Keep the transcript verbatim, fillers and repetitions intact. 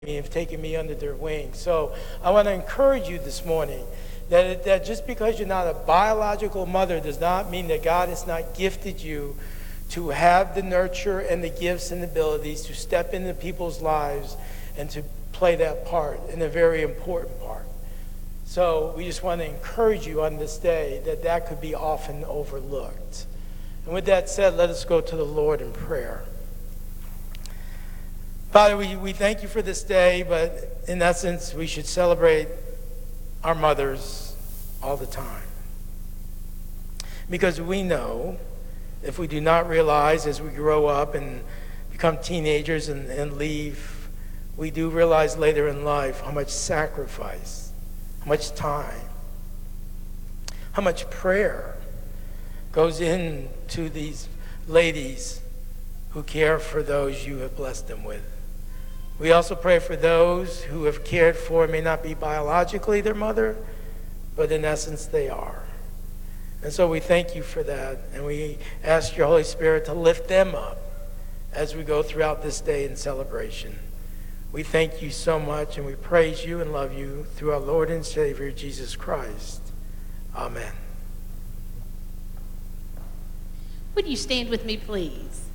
me and have taken me under their wing. So I want to encourage you this morning that, that just because you're not a biological mother does not mean that God has not gifted you to have the nurture and the gifts and abilities to step into people's lives and to play that part, and a very important part. So we just want to encourage you on this day that that could be often overlooked. And with that said, let us go to the Lord in prayer. Father, we, we thank you for this day, but in essence, we should celebrate our mothers all the time. Because we know, if we do not realize as we grow up and become teenagers and, and leave, we do realize later in life how much sacrifice, how much time, how much prayer goes into these ladies who care for those you have blessed them with. We also pray for those who have cared for, may not be biologically their mother, but in essence they are. And so we thank you for that, and we ask your Holy Spirit to lift them up as we go throughout this day in celebration. We thank you so much, and we praise you and love you through our Lord and Savior, Jesus Christ. Amen. Would you stand with me, please?